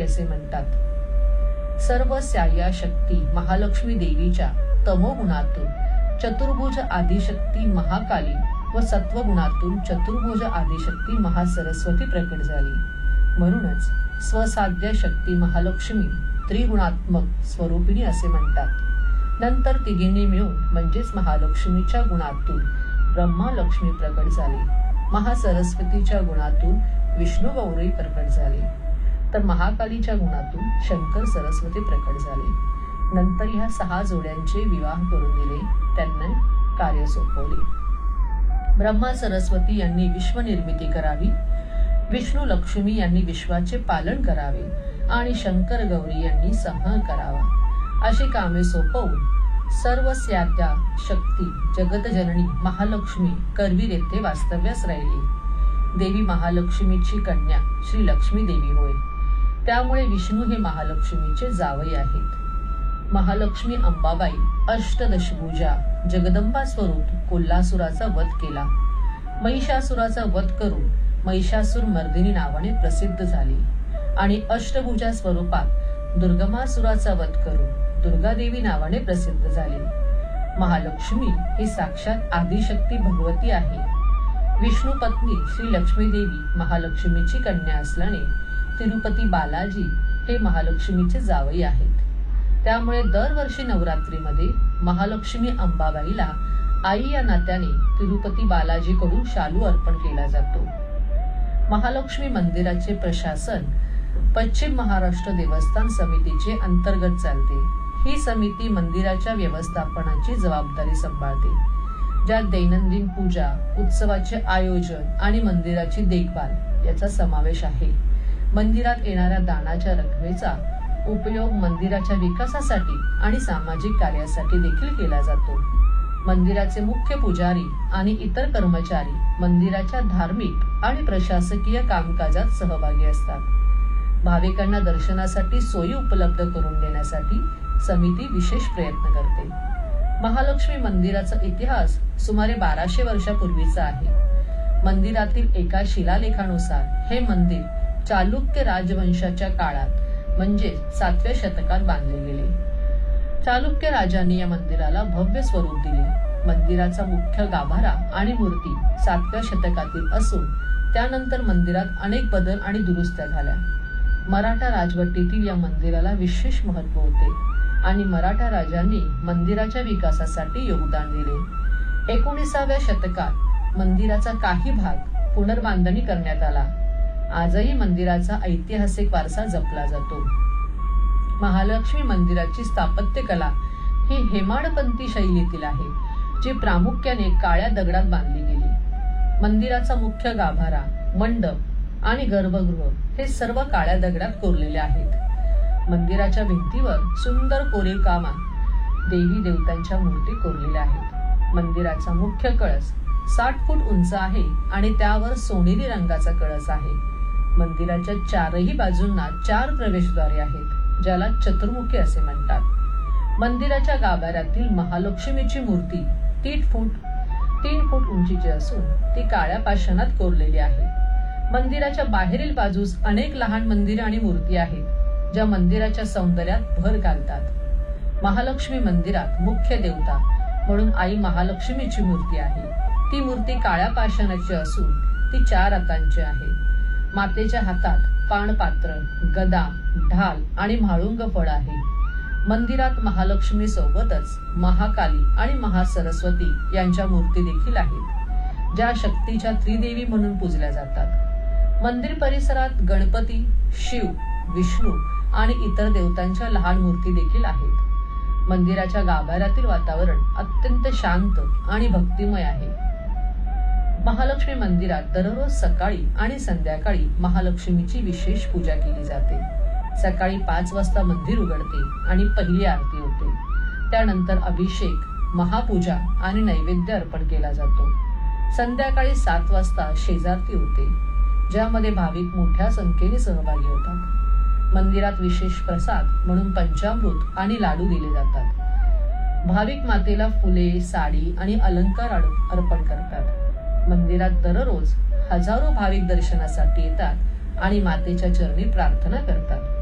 असे म्हणतात. सर्व स्याया शक्ती महालक्ष्मी देवीच्या तमोगुणातून चतुर्भुज आदिशक्ती महाकाली व सत्वगुणातून चतुर्भुज आदिशक्ती महासरस्वती प्रकट झाली. म्हणूनच स्वसाध्य शक्ती महालक्ष्मी त्रिगुणात्मक स्वरूपिणी असे म्हणतात. नंतर तिघींनी मिळून म्हणजेच महालक्ष्मीच्या गुणातून ब्रह्मा लक्ष्मी प्रकट झाली. महासरस्वतीच्या गुणातून विष्णू गौरी प्रकट झाले. तर महाकालीच्या गुणातून शंकर सरस्वती प्रकट झाले. नंतर ह्या 6 जोड्यांचे विवाह करून दिले. त्यांना कार्य सोपवले. ब्रह्मा सरस्वती यांनी विश्वनिर्मिती करावी, विष्णू लक्ष्मी यांनी विश्वाचे पालन करावे आणि शंकर गौरी यांनी संहार करावा अशी कामे सोपवून सर्व स्याद्या शक्ती जगतजननी महालक्ष्मी करवीर येथे वास्तव्यास राहिली. देवी महालक्ष्मीची कन्या श्री लक्ष्मी देवी होय. त्यामुळे विष्णू हे महालक्ष्मीचे जावई आहेत. महालक्ष्मी अंबाबाई अष्टदशभुजा जगदंबा स्वरूप कोल्हासुराचा वध केला. महिषासुराचा वध करून महिषासुर मर्दिनी नावाने प्रसिद्ध झाली आणि अष्टभुजा स्वरूपात दुर्गमासुराचा वध करून दुर्गादेवी नावाने प्रसिद्ध झाली. महालक्ष्मी ही साक्षात आदिशक्ती भगवती आहे. विष्णू पत्नी श्री लक्ष्मी देवी महालक्ष्मीची कन्या असल्याने तिरुपती बालाजी हे महालक्ष्मीचे जावई आहेत. त्यामुळे दरवर्षी नवरात्रीमध्ये महालक्ष्मी अंबाबाईला आई या नात्याने तिरुपती बालाजी कडून शालू अर्पण केला जातो. महालक्ष्मी मंदिराचे प्रशासन पश्चिम महाराष्ट्र देवस्थान समितीचे अंतर्गत चालते. ही समिती मंदिराच्या व्यवस्थापनाची जबाबदारी सांभाळते, ज्यात दैनंदिन पूजा, उत्सवाचे आयोजन आणि मंदिराची देखभाल याचा समावेश आहे. मंदिरात येणाऱ्या दानाच्या रकमेचा उपयोग मंदिराच्या विकासासाठी आणि सामाजिक कार्यासाठी देखील केला जातो. मंदिराचे मुख्य पुजारी आणि इतर कर्मचारी मंदिराच्या धार्मिक आणि प्रशासकीय कामकाजात सहभागी असतात. भाविकांना दर्शनासाठी सोयी उपलब्ध करून देण्यासाठी समिती विशेष प्रयत्न करते. महालक्ष्मी मंदिराचा इतिहास सुमारे 1200 वर्षापूर्वीचा आहे. मंदिरातील एका शिलालेखानुसार हे मंदिर चालुक्य राजवंशाच्या काळात म्हणजे 7व्या शतकात बांधले गेले. चालुक्य राजांनी या मंदिराला भव्य स्वरूप दिले. मंदिराचा मुख्य गाभारा आणि मूर्ती 7व्या शतकातील असून त्यानंतर मंदिरात अनेक बदल आणि दुरुस्त्या झाल्या. मराठा राजवटीतील या मंदिराला विशेष महत्त्व होते आणि मराठा राजांनी मंदिराच्या विकासासाठी योगदान दिले. 19व्या शतकात मंदिराचा काही भाग पुनर्बांधणी करण्यात आला. आजही मंदिराचा ऐतिहासिक वारसा जपला जातो. महालक्ष्मी मंदिराची स्थापत्य कला ही हेमाडपंथी शैलीतील आहे, जी प्रामुख्याने काळ्या दगडात बांधली गेली. मंदिराचा मुख्य गाभारा, मंडप आणि गर्भगृह हे सर्व काळ्या दगडात कोरलेले आहेत. मंदिराच्या भिंतीवर सुंदर कोरीव कामात देवी देवतांच्या मूर्ती कोरलेल्या आहेत. मंदिराचा मुख्य कळस 60 फूट उंच आहे आणि त्यावर सोनेरी रंगाचा कळस आहे. मंदिराच्या 4ही बाजूंना 4 प्रवेशद्वारे आहेत, ज्याला चतुर्मुखी असे म्हणतात. मंदिराच्या गाभाऱ्यातील महालक्ष्मीची मूर्ती 3 फूट उंचीची असून ती काळ्या पाषाणात कोरलेली आहे. मंदिराच्या बाहेरील बाजूस अनेक लहान मंदिरे आणि मूर्ती आहेत, ज्या मंदिराच्या सौंदर्यात भर घालतात. महालक्ष्मी मंदिरात मुख्य देवता म्हणून आई महालक्ष्मीची मूर्ती आहे. ती मूर्ती काळ्या पाषाणाची असून ती 4 हातांची आहे. मातेच्या हातात पाणपात्र, गदा, ढाल आणि म्हाळुंग फळ आहे. मंदिरात महालक्ष्मी सोबतच महाकाली आणि महासरस्वती यांच्या मूर्ती देखील आहेत, ज्या शक्तीच्या त्रिदेवी म्हणून पूजल्या जातात. मंदिर परिसरात गणपती, शिव, विष्णू आणि इतर देवतांच्या लहान मूर्ती देखील आहेत. मंदिराच्या गाभाऱ्यातील वातावरण अत्यंत शांत आणि भक्तिमय आहे. महालक्ष्मी मंदिरात दररोज सकाळी आणि संध्याकाळी महालक्ष्मीची विशेष पूजा केली जाते. सकाळी 5 वाजता मंदिर उघडते आणि पहिली आरती होते. त्यानंतर अभिषेक, महापूजा आणि नैवेद्य अर्पण केला जातो. संध्याकाळी 7 वाजता शेजारती होते, ज्यामध्ये भाविक मोठ्या संख्येने सहभागी होतात. मंदिरात विशेष प्रसाद म्हणून पंचामृत आणि लाडू दिले जातात. भाविक मातेला फुले, साडी आणि अलंकार अर्पण करतात. मंदिरात दररोज हजारो भाविक दर्शनासाठी येतात आणि मातेच्या चरणी प्रार्थना करतात.